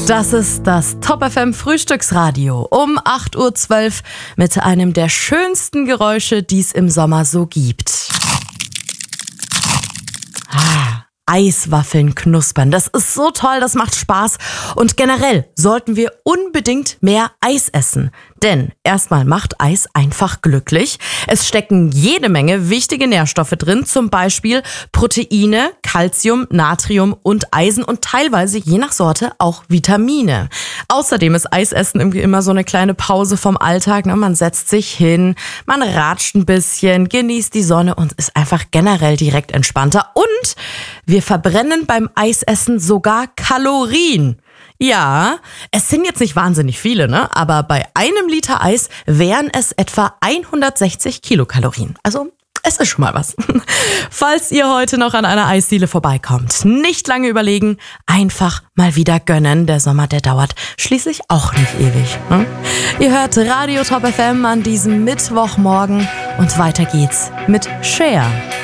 Das ist das Top FM Frühstücksradio um 8.12 Uhr mit einem der schönsten Geräusche, die es im Sommer so gibt. Eiswaffeln knuspern. Das ist so toll, das macht Spaß. Und generell sollten wir unbedingt mehr Eis essen. Denn erstmal macht Eis einfach glücklich. Es stecken jede Menge wichtige Nährstoffe drin, zum Beispiel Proteine, Calcium, Natrium und Eisen und teilweise, je nach Sorte, auch Vitamine. Außerdem ist Eisessen irgendwie immer so eine kleine Pause vom Alltag. Man setzt sich hin, man ratscht ein bisschen, genießt die Sonne und ist einfach generell direkt entspannter. Und wir verbrennen beim Eisessen sogar Kalorien. Ja, es sind jetzt nicht wahnsinnig viele, ne? Aber bei einem Liter Eis wären es etwa 160 Kilokalorien. Also es ist schon mal was. Falls ihr heute noch an einer Eisdiele vorbeikommt, nicht lange überlegen, einfach mal wieder gönnen. Der Sommer, der dauert schließlich auch nicht ewig. Ne? Ihr hört Radio Top FM an diesem Mittwochmorgen und weiter geht's mit Cher.